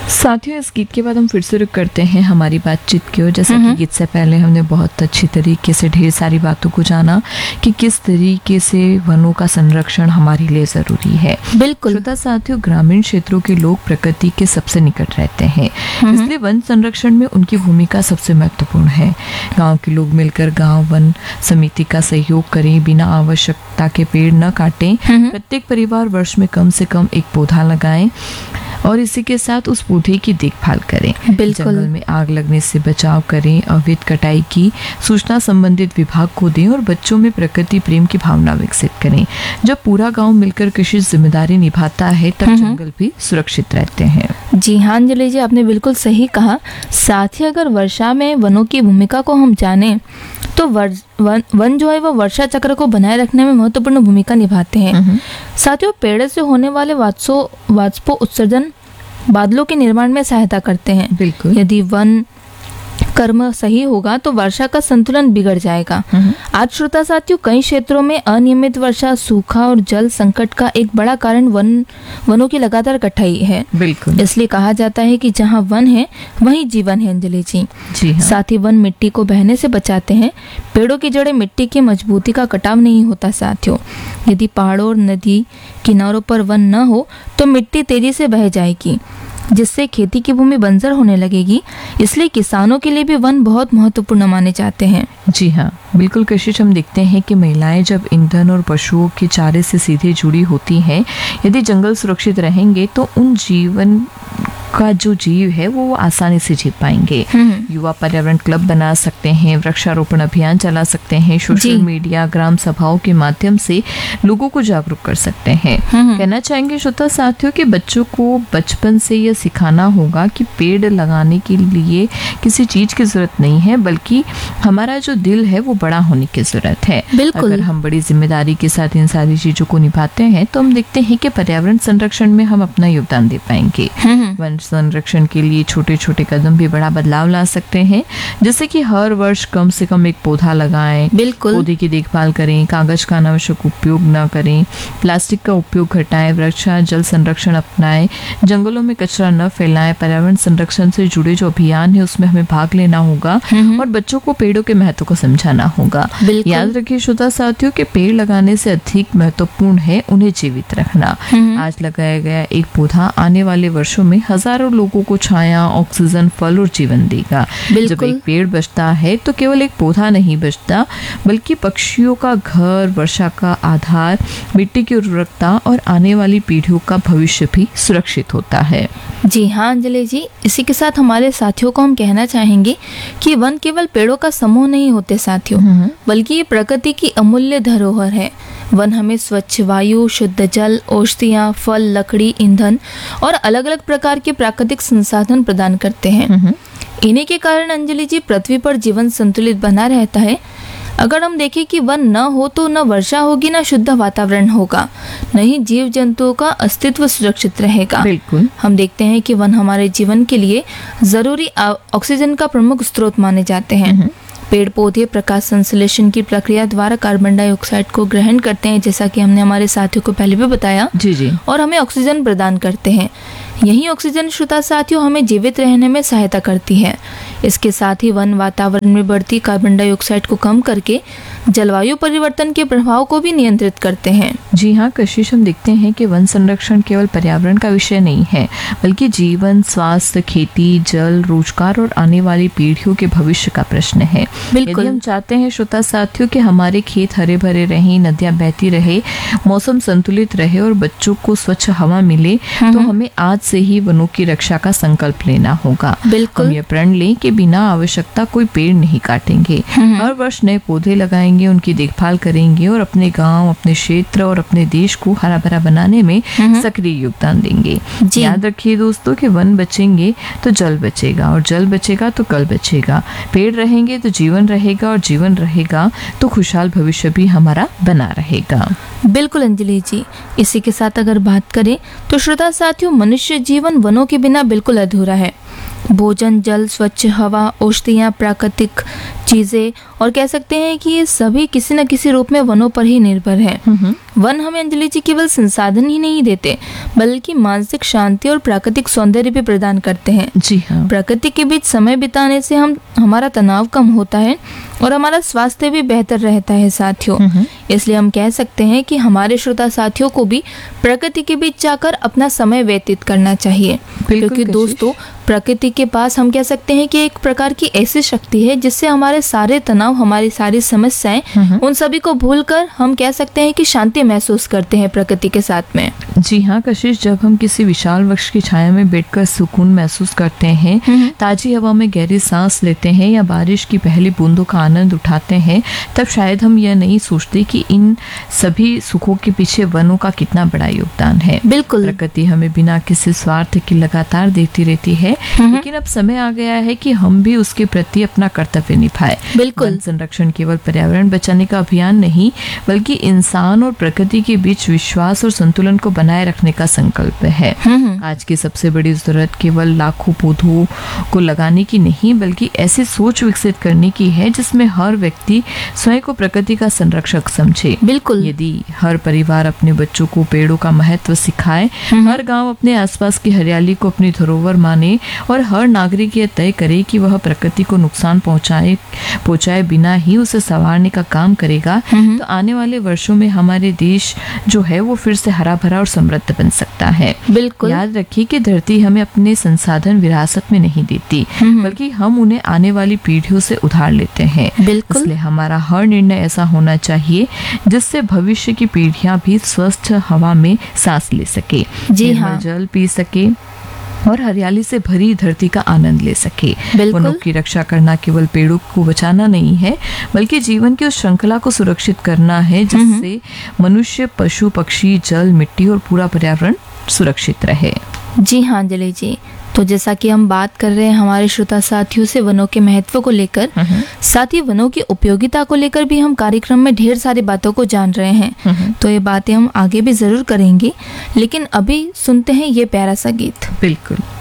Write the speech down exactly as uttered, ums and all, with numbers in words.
साथियों, इस गीत के बाद हम फिर से रुक करते हैं हमारी बातचीत की ओर। जैसा कि गीत से पहले हमने बहुत अच्छी तरीके से ढेर सारी बातों को जाना कि किस तरीके से वनों का संरक्षण हमारे लिए ज़रूरी है। बिल्कुल। श्रोता साथियों, ग्रामीण क्षेत्रों के लोग प्रकृति के सबसे निकट रहते हैं, इसलिए वन संरक्षण में उनकी भूमिका सबसे महत्वपूर्ण है। गाँव के लोग मिलकर गाँव वन समिति का सहयोग करें, बिना आवश्यकता के पेड़ न काटें। प्रत्येक परिवार वर्ष में कम से कम एक पौधा लगाएं और इसी के साथ उस पौधे की देखभाल करें। जंगल में आग लगने से बचाव करें, अवैध कटाई की सूचना संबंधित विभाग को दें और बच्चों में प्रकृति प्रेम की भावना विकसित करें। जब पूरा गांव मिलकर कृषि जिम्मेदारी निभाता है तब जंगल भी सुरक्षित रहते हैं। जी हाँ अंजलि जी, आपने बिल्कुल सही कहा। साथ ही अगर वर्षा में वनों की भूमिका को हम जानें तो वर, वन, वन जो है वो वर्षा चक्र को बनाए रखने में महत्वपूर्ण भूमिका निभाते हैं। साथियों, पेड़ से होने वाले वाष्पो वाष्पो उत्सर्जन बादलों के निर्माण में सहायता करते हैं। बिल्कुल। यदि वन कर्म सही होगा तो वर्षा का संतुलन बिगड़ जाएगा। आज श्रोता साथियों, कई क्षेत्रों में अनियमित वर्षा, सूखा और जल संकट का एक बड़ा कारण वन वनों की लगातार कटाई है। बिल्कुल। इसलिए कहा जाता है कि जहाँ वन है वहीं जीवन है। अंजलि जी, जी हाँ। साथ ही वन मिट्टी को बहने से बचाते हैं। पेड़ों की जड़ें मिट्टी की मजबूती का कटाव नहीं होता। साथियों, यदि पहाड़ों और नदी किनारों पर वन न हो तो मिट्टी तेजी से बह जाएगी, जिससे खेती की भूमि बंजर होने लगेगी। इसलिए किसानों के लिए भी वन बहुत महत्वपूर्ण माने जाते हैं। जी हाँ, बिल्कुल कशिश। हम देखते हैं कि महिलाएं जब ईंधन और पशुओं के चारे से सीधे जुड़ी होती हैं, यदि जंगल सुरक्षित रहेंगे तो उन जीवन का जो जीव है वो आसानी से जी पाएंगे। युवा पर्यावरण क्लब बना सकते हैं, वृक्षारोपण अभियान चला सकते हैं, सोशल मीडिया, ग्राम सभाओं के माध्यम से लोगों को जागरूक कर सकते हैं। कहना चाहेंगे श्रोता साथियों कि बच्चों को बचपन से यह सिखाना होगा कि पेड़ लगाने के लिए किसी चीज की जरूरत नहीं है, बल्कि हमारा जो दिल है वो बड़ा होने की जरूरत है। बिल्कुल। अगर हम बड़ी जिम्मेदारी के साथ इन सारी चीजों को निभाते हैं तो हम देखते हैं कि पर्यावरण संरक्षण में हम अपना योगदान दे पाएंगे। वन संरक्षण के लिए छोटे छोटे कदम भी बड़ा बदलाव ला सकते हैं, जैसे कि हर वर्ष कम से कम एक पौधा लगाएं। बिल्कुल। पौधे की देखभाल करें, कागज का अनावश्यक उपयोग न करें, प्लास्टिक का उपयोग घटाएं, वृक्षा जल संरक्षण अपनाएं, जंगलों में कचरा न फैलाएं। पर्यावरण संरक्षण से जुड़े जो अभियान है उसमें हमें भाग लेना होगा और बच्चों को पेड़ों के महत्व को समझाना होगा। याद रखिए श्रोता साथियों कि पेड़ लगाने से अधिक महत्वपूर्ण है उन्हें जीवित रखना। आज लगाया गया एक पौधा आने वाले वर्षों में हजारों लोगों को छाया, ऑक्सीजन, फल और जीवन देगा। जब एक पेड़ बचता है तो केवल एक पौधा नहीं बचता, बल्कि पक्षियों का घर, वर्षा का आधार, मिट्टी की उर्वरकता और आने वाली पीढ़ियों का भविष्य भी सुरक्षित होता है। जी हाँ अंजलि जी, इसी के साथ हमारे साथियों को हम कहना चाहेंगे कि वन केवल पेड़ों का समूह नहीं होते साथियों, बल्कि ये प्रकृति की अमूल्य धरोहर है। वन हमें स्वच्छ वायु, शुद्ध जल, औषधियाँ, फल, लकड़ी, ईंधन और अलग अलग प्रकार के प्राकृतिक संसाधन प्रदान करते हैं। इन्हीं के कारण अंजलि जी पृथ्वी पर जीवन संतुलित बना रहता है। अगर हम देखें कि वन न हो तो न वर्षा होगी, न शुद्ध वातावरण होगा, न ही जीव जंतुओं का अस्तित्व सुरक्षित रहेगा। बिल्कुल। हम देखते हैं कि वन हमारे जीवन के लिए जरूरी ऑक्सीजन का प्रमुख स्रोत माने जाते हैं। पेड़ पौधे प्रकाश संश्लेषण की प्रक्रिया द्वारा कार्बन डाइऑक्साइड को ग्रहण करते हैं, जैसा कि हमने हमारे साथियों को पहले भी बताया। जी जी। और हमें ऑक्सीजन प्रदान करते हैं। यही ऑक्सीजन श्रोता साथियों हमें जीवित रहने में सहायता करती है। इसके साथ ही वन वातावरण में बढ़ती कार्बन डाइऑक्साइड को कम करके जलवायु परिवर्तन के प्रभाव को भी नियंत्रित करते हैं। जी हाँ कशिश, हम देखते हैं कि वन संरक्षण केवल पर्यावरण का विषय नहीं है, बल्कि जीवन, स्वास्थ्य, खेती, जल, रोजगार और आने वाली पीढ़ियों के भविष्य का प्रश्न है। बिल्कुल। हम चाहते हैं श्रोता साथियों कि हमारे खेत हरे भरे रहें, नदियां बहती रहे, मौसम संतुलित रहे और बच्चों को स्वच्छ हवा मिले, तो हमें आज से ही वनों की रक्षा का संकल्प लेना होगा। बिल्कुल। हम ये प्रण लें कि बिना आवश्यकता कोई पेड़ नहीं काटेंगे, हर वर्ष नए पौधे लगाएंगे, उनकी देखभाल करेंगे और अपने गांव, अपने क्षेत्र और अपने देश को हरा भरा बनाने में सक्रिय योगदान देंगे। याद रखिए दोस्तों कि वन बचेंगे तो जल बचेगा और जल बचेगा तो कल बचेगा। पेड़ रहेंगे तो जीवन रहेगा और जीवन रहेगा तो खुशहाल भविष्य भी हमारा बना रहेगा। बिल्कुल अंजलि जी, इसी के साथ अगर बात करें तो श्रोता साथियों मनुष्य जीवन वनों के बिना बिल्कुल अधूरा है। भोजन, जल, स्वच्छ हवा, औषधियाँ, प्राकृतिक चीजें और कह सकते हैं कि ये सभी किसी न किसी रूप में वनों पर ही निर्भर है। वन हमें अंजलि जी केवल संसाधन ही नहीं देते बल्कि मानसिक शांति और प्राकृतिक सौंदर्य भी प्रदान करते हैं। जी हाँ। प्रकृति के बीच समय बिताने से हम हमारा तनाव कम होता है और हमारा स्वास्थ्य भी बेहतर रहता है साथियों। इसलिए हम कह सकते हैं कि हमारे श्रोता साथियों को भी प्रकृति के बीच जाकर अपना समय व्यतीत करना चाहिए, क्योंकि दोस्तों प्रकृति के पास हम कह सकते हैं कि एक प्रकार की ऐसी शक्ति है जिससे हमारे सारे तनाव, हमारी सारी समस्याएं, उन सभी को भूलकर हम कह सकते हैं कि शांति महसूस करते हैं प्रकृति के साथ में। जी हाँ कशिश, जब हम किसी विशाल वृक्ष की छाया में बैठकर सुकून महसूस करते हैं, ताजी हवा में गहरी सांस लेते हैं या बारिश की पहली बूंदों का आनंद उठाते हैं, तब शायद हम यह नहीं सोचते कि इन सभी सुखों के पीछे वनों का कितना बड़ा योगदान है। बिल्कुल। प्रकृति हमें बिना किसी स्वार्थ के लगातार देती रहती है, लेकिन अब समय आ गया है कि हम भी उसके प्रति अपना कर्तव्य निभाएं। बिल्कुल। वन संरक्षण केवल पर्यावरण बचाने का अभियान नहीं बल्कि इंसान और प्रकृति के बीच विश्वास और संतुलन को बनाए रखने का संकल्प है। आज की सबसे बड़ी जरूरत केवल लाखों पौधों को लगाने की नहीं बल्कि ऐसी सोच विकसित करने की है जिसमें हर व्यक्ति स्वयं को प्रकृति का संरक्षक समझे। बिल्कुल। यदि हर परिवार अपने बच्चों को पेड़ों का महत्व सिखाए, हर गांव अपने आसपास की हरियाली को अपनी धरोहर माने और हर नागरिक ये तय करे कि वह प्रकृति को नुकसान पहुंचाए पहुंचाए बिना ही उसे संवारने का काम करेगा, तो आने वाले वर्षों में हमारे देश जो है वो फिर से हरा भरा और समृद्ध बन सकता है। बिल्कुल। याद रखिए कि धरती हमें अपने संसाधन विरासत में नहीं देती बल्कि हम उन्हें आने वाली पीढ़ियों से उधार लेते हैं। बिल्कुल। इसलिए हमारा हर निर्णय ऐसा होना चाहिए जिससे भविष्य की पीढ़ियां भी स्वस्थ हवा में सांस ले सके, जी हाँ, जल पी सके और हरियाली से भरी धरती का आनंद ले सके। वनों की रक्षा करना केवल पेड़ों को बचाना नहीं है बल्कि जीवन की उस श्रृंखला को सुरक्षित करना है जिससे मनुष्य, पशु, पक्षी, जल, मिट्टी और पूरा पर्यावरण सुरक्षित रहे। जी हाँ अंजलि जी, तो जैसा कि हम बात कर रहे हैं हमारे श्रोता साथियों से वनों के महत्व को लेकर, साथ ही वनों की उपयोगिता को लेकर भी हम कार्यक्रम में ढेर सारी बातों को जान रहे हैं, तो ये बातें हम आगे भी जरूर करेंगे, लेकिन अभी सुनते हैं ये प्यारा सा गीत। बिल्कुल।